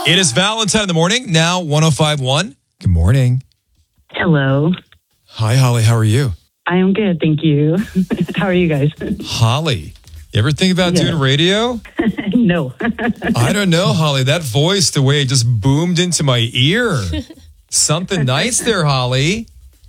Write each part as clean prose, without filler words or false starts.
It is Valentine in the morning, now 105.1. Good morning. Hello. Hi, Holly. How are you? I am good, thank you. How are you guys? Holly, you ever think about doing radio? No. I don't know, Holly. That voice, the way it just boomed into my ear. Something nice there, Holly.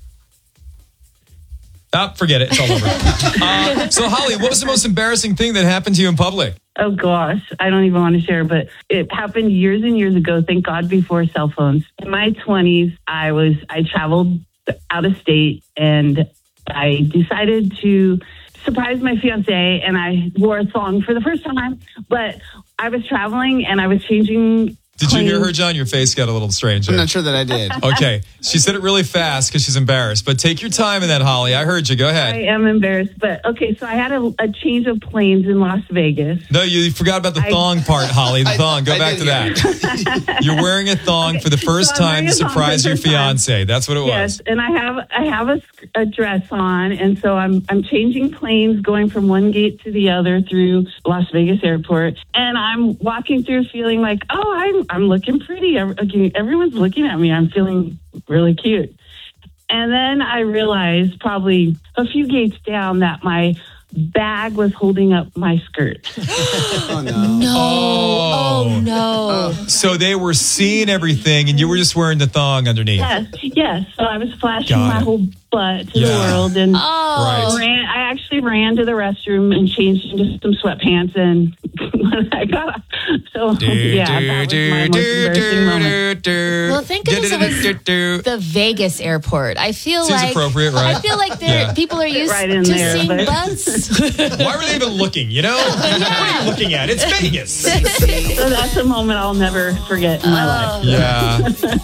Forget it. It's all over. So, Holly, what was the most embarrassing thing that happened to you in public? Oh, gosh. I don't even want to share, but it happened years and years ago. Thank God before cell phones. In my 20s, I traveled out of state and I decided to surprise my fiance and I wore a thong for the first time, but I was traveling and I was changing. Did you hear her, John? Your face got a little strange. I'm not sure that I did. Okay. She said it really fast because she's embarrassed. But take your time in that, Holly. I heard you. Go ahead. I am embarrassed. But, okay, so I had a change of planes in Las Vegas. No, you forgot about the thong part, Holly. The thong. Go back to that. You're wearing a thong for the first time to surprise your fiance. That's what it was. Yes, and I have a dress on, and so I'm changing planes, going from one gate to the other through Las Vegas airport, and I'm walking through feeling like, I'm looking pretty. Everyone's looking at me. I'm feeling really cute. And then I realized probably a few gates down that my bag was holding up my skirt. Oh, no. No. Oh, no. So they were seeing everything and you were just wearing the thong underneath. Yes. So I was flashing my whole butt to the world. And I actually ran to the restroom and changed into some sweatpants. And when I got up, that was my most embarrassing moment. Well, thank goodness it was the Vegas airport. I feel Seems like appropriate, right? I feel like people are used to seeing butts. Why were they even looking, you know? What are you looking at? It's Vegas. So that's a moment I'll never forget in my life. Yeah.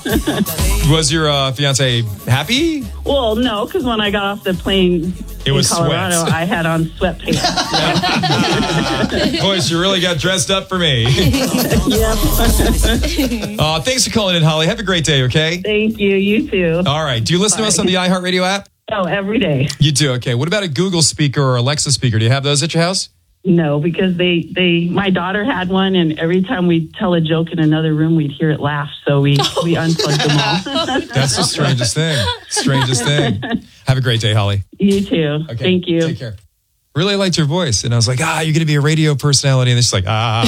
Was your fiance happy? Well, no, because when I got off the plane in Colorado, I had on sweatpants. Boys, you really got dressed up for me. Yep. Thanks for calling in, Holly. Have a great day, okay? Thank you. You too. All right. Do you listen to us on the iHeartRadio app? Oh, every day. You do? Okay. What about a Google speaker or Alexa speaker? Do you have those at your house? No, because my daughter had one, and every time we'd tell a joke in another room, we'd hear it laugh. So we unplugged them all. That's the strangest thing. Strangest thing. Have a great day, Holly. You too. Okay. Thank you. Take care. Really liked your voice. And I was like, you're going to be a radio personality. And then she's like, Now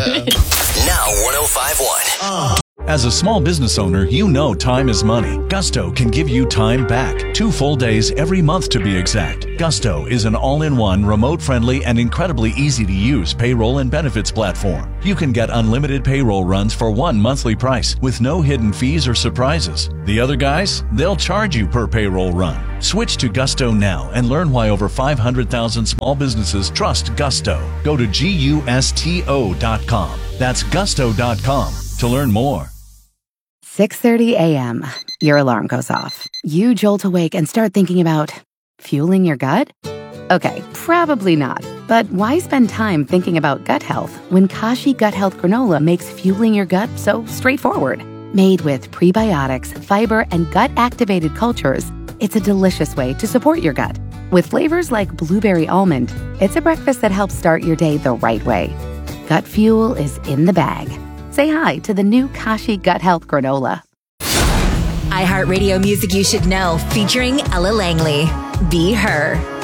105.1. As a small business owner, you know time is money. Gusto can give you time back. 2 full days every month to be exact. Gusto is an all-in-one, remote-friendly, and incredibly easy-to-use payroll and benefits platform. You can get unlimited payroll runs for one monthly price with no hidden fees or surprises. The other guys, they'll charge you per payroll run. Switch to Gusto now and learn why over 500,000 small businesses trust Gusto. Go to GUSTO.com. That's gusto.com to learn more. 6:30 a.m. Your alarm goes off. You jolt awake and start thinking about fueling your gut? Okay, probably not. But why spend time thinking about gut health when Kashi Gut Health Granola makes fueling your gut so straightforward? Made with prebiotics, fiber, and gut-activated cultures, it's a delicious way to support your gut. With flavors like blueberry almond, it's a breakfast that helps start your day the right way. Gut fuel is in the bag. Say hi to the new Kashi Gut Health Granola. iHeartRadio Music You Should Know, featuring Ella Langley. Be Her.